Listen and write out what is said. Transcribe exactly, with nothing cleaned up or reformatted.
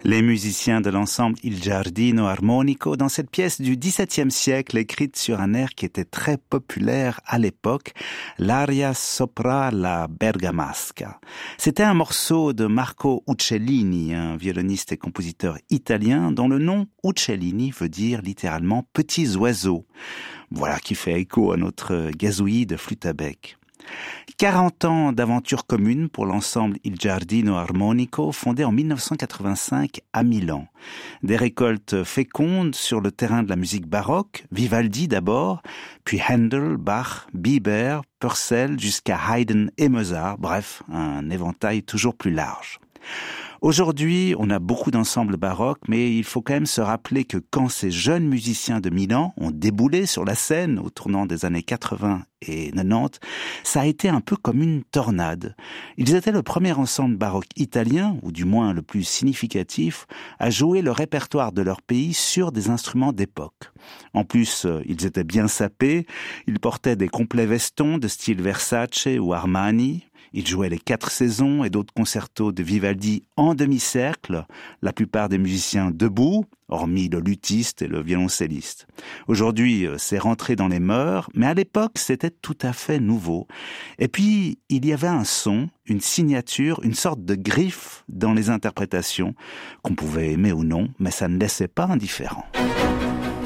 Les musiciens de l'ensemble Il Giardino Armonico dans cette pièce du dix-septième siècle écrite sur un air qui était très populaire à l'époque, l'Aria sopra la Bergamasca. C'était un morceau de Marco Uccellini, un violoniste et compositeur italien dont le nom Uccellini veut dire littéralement petits oiseaux. Voilà qui fait écho à notre gazouillis de flûte à bec. quarante ans d'aventure commune pour l'ensemble Il Giardino Armonico, fondé en mille neuf cent quatre-vingt-cinq à Milan. Des récoltes fécondes sur le terrain de la musique baroque, Vivaldi d'abord, puis Handel, Bach, Bieber, Purcell, jusqu'à Haydn et Mozart, bref, un éventail toujours plus large. Aujourd'hui, on a beaucoup d'ensembles baroques, mais il faut quand même se rappeler que quand ces jeunes musiciens de Milan ont déboulé sur la scène au tournant des années quatre-vingts et quatre-vingt-dix, ça a été un peu comme une tornade. Ils étaient le premier ensemble baroque italien, ou du moins le plus significatif, à jouer le répertoire de leur pays sur des instruments d'époque. En plus, ils étaient bien sapés, ils portaient des complets vestons de style Versace ou Armani. Ils jouaient les quatre saisons et d'autres concertos de Vivaldi en demi-cercle, la plupart des musiciens debout, hormis le luthiste et le violoncelliste. Aujourd'hui, c'est rentré dans les mœurs, mais à l'époque, c'était tout à fait nouveau. Et puis, il y avait un son, une signature, une sorte de griffe dans les interprétations, qu'on pouvait aimer ou non, mais ça ne laissait pas indifférent.